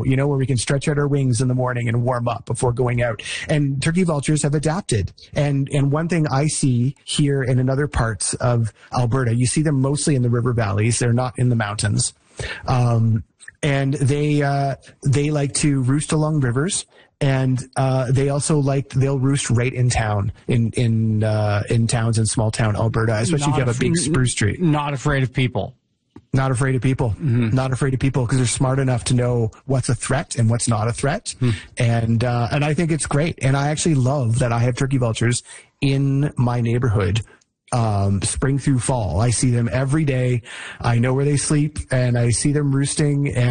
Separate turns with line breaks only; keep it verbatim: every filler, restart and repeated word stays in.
snow, you know, where we can stretch out our wings in the morning and warm up before going out. And turkey vultures have adapted. And, and one thing I see here and in other parts of Alberta, you see them mostly in the river valleys. They're not in the mountains. Um, and they, uh, they like to roost along rivers. And, uh, they also like, they'll roost right in town, in, in, uh, in towns in small town Alberta, especially not if you have a big spruce tree.
Not afraid of people.
Not afraid of people.
Mm-hmm.
Not afraid of people because they're smart enough to know what's a threat and what's not a threat. Mm. And, uh, and I think it's great. And I actually love that I have turkey vultures in my neighborhood. Um, spring through fall. I see them every day. I know where they sleep and I see them roosting. And